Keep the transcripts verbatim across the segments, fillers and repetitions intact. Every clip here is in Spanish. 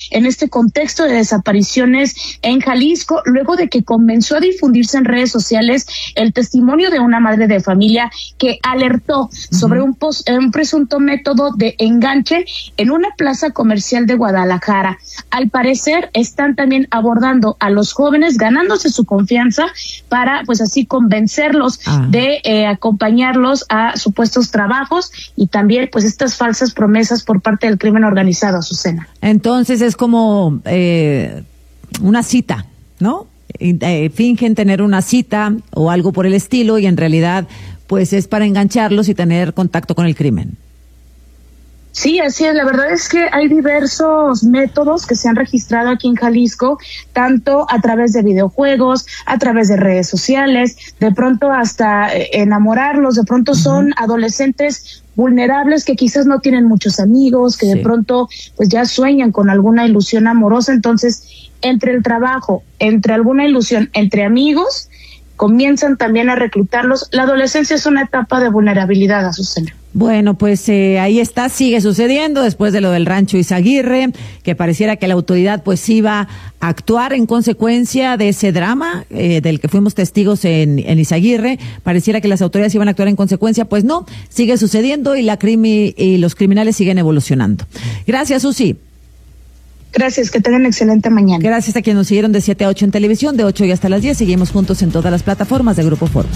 en este contexto de desapariciones en Jalisco, luego de que comenzó a difundirse en redes sociales el testimonio de una madre de familia que alertó sobre un, pos, un presunto método de enganche en una plaza comercial de Guadalajara. Al parecer están también abordando a los jóvenes, ganándose su confianza para pues así convencerlos ah. de eh, acompañarlos a supuestos trabajos y también pues estas falsas promesas por parte del crimen organizado, Azucena. Entonces es como eh, una cita, ¿no? Eh, fingen tener una cita o algo por el estilo y en realidad pues es para engancharlos y tener contacto con el crimen. Sí, así es. La verdad es que hay diversos métodos que se han registrado aquí en Jalisco, tanto a través de videojuegos, a través de redes sociales, de pronto hasta enamorarlos, de pronto son uh-huh. adolescentes vulnerables que quizás no tienen muchos amigos, que sí. de pronto pues ya sueñan con alguna ilusión amorosa. Entonces, entre el trabajo, entre alguna ilusión, entre amigos, comienzan también a reclutarlos. La adolescencia es una etapa de vulnerabilidad, Azucena. Bueno, pues eh, ahí está, sigue sucediendo después de lo del Rancho Izaguirre, que pareciera que la autoridad pues iba a actuar en consecuencia de ese drama eh, del que fuimos testigos en, en Izaguirre. Pareciera que las autoridades iban a actuar en consecuencia, pues no, sigue sucediendo y la crimi, y los criminales siguen evolucionando. Gracias, Susi. Gracias, que tengan excelente mañana. Gracias a quienes nos siguieron de siete a ocho en televisión, de ocho y hasta las diez. Seguimos juntos en todas las plataformas de Grupo Fórmula.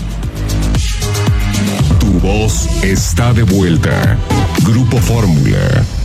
Tu voz está de vuelta. Grupo Fórmula.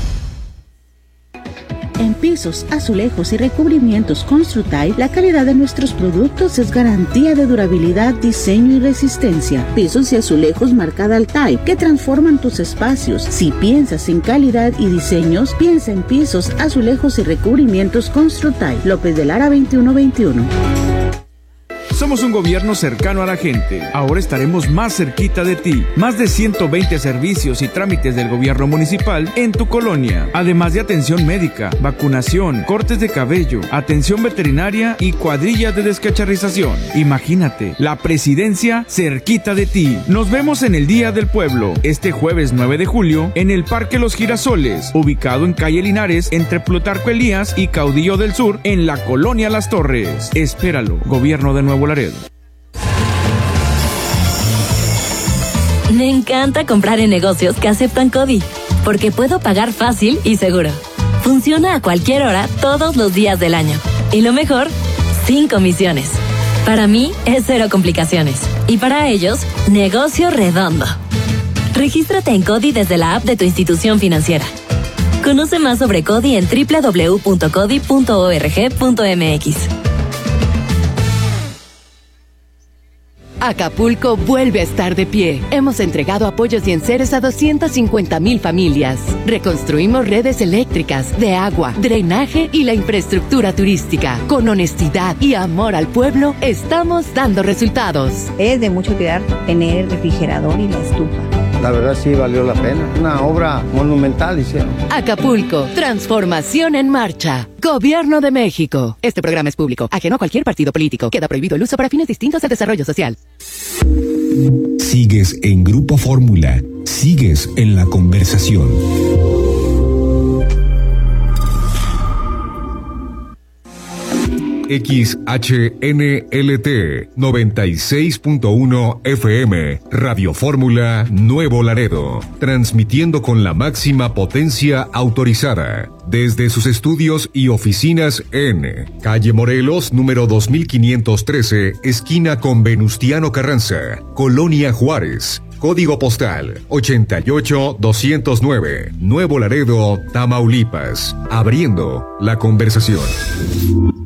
En pisos, azulejos y recubrimientos Construtile, la calidad de nuestros productos es garantía de durabilidad, diseño y resistencia. Pisos y azulejos marca Daltile, que transforman tus espacios. Si piensas en calidad y diseños, piensa en pisos, azulejos y recubrimientos Construtile. López de Lara veintiuno veintiuno. Somos un gobierno cercano a la gente. Ahora estaremos más cerquita de ti. Más de ciento veinte servicios y trámites del gobierno municipal en tu colonia. Además de atención médica, vacunación, cortes de cabello, atención veterinaria y cuadrillas de descacharrización. Imagínate, la presidencia cerquita de ti. Nos vemos en el Día del Pueblo, este jueves nueve de julio, en el Parque Los Girasoles, ubicado en calle Linares, entre Plutarco Elías y Caudillo del Sur, en la colonia Las Torres. Espéralo, Gobierno de Nuevo Laredo. Me encanta comprar en negocios que aceptan CODI, porque puedo pagar fácil y seguro. Funciona a cualquier hora, todos los días del año. Y lo mejor, sin comisiones. Para mí es cero complicaciones. Y para ellos, negocio redondo. Regístrate en CODI desde la app de tu institución financiera. Conoce más sobre CODI en doble u doble u doble u punto codi punto org punto m x. Acapulco vuelve a estar de pie. Hemos entregado apoyos y enseres a doscientas cincuenta mil familias. Reconstruimos redes eléctricas, de agua, drenaje y la infraestructura turística. Con honestidad y amor al pueblo, estamos dando resultados. Es de mucho cuidar tener el refrigerador y la estufa. La verdad sí valió la pena. Una obra monumental hicieron. Acapulco, transformación en marcha. Gobierno de México. Este programa es público, ajeno a cualquier partido político. Queda prohibido el uso para fines distintos al desarrollo social. Sigues en Grupo Fórmula. Sigues en la conversación. X H N L T noventa y seis punto uno F M, Radio Fórmula Nuevo Laredo, transmitiendo con la máxima potencia autorizada, desde sus estudios y oficinas en Calle Morelos, número dos mil quinientos trece, esquina con Venustiano Carranza, Colonia Juárez. Código postal ochenta y ocho doscientos nueve, Nuevo Laredo, Tamaulipas. Abriendo la conversación.